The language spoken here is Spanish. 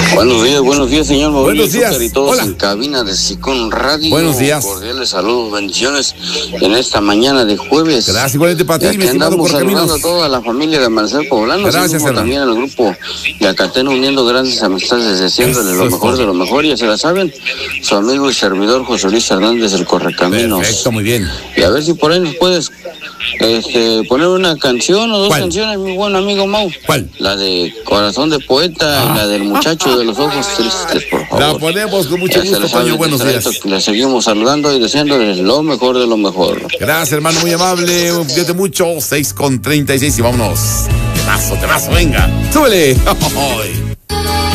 Buenos días, señor Mauricio. Buenos días. Y todos Hola. en cabina de Sicón Radio. Buenos días. Cordiales saludos, bendiciones en esta mañana de jueves. Gracias, igualmente para ti, Y mi aquí estimado andamos saludando Correcaminos. a toda la familia de Marcel Poblano. Gracias, así como hermano. también al grupo de Acateno, uniendo grandes amistades, deseándoles Eso lo es mejor todo. de lo mejor. Ya se la saben, su amigo y servidor José Luis Hernández, el Correcaminos. Perfecto, muy bien. Y a ver si por ahí nos puedes poner una canción o dos ¿Cuál? canciones, mi buen amigo Mau. ¿Cuál? La de Corazón de Poeta y la del muchacho de los ojos tristes, por favor. La ponemos con mucho Ya se gusto, la saben, Toño. Buenos días. Le seguimos saludando y deseándoles lo mejor de lo mejor. Gracias, hermano, muy amable. Cuídate mucho. 6:36 y vámonos. Temazo, venga. Súbele.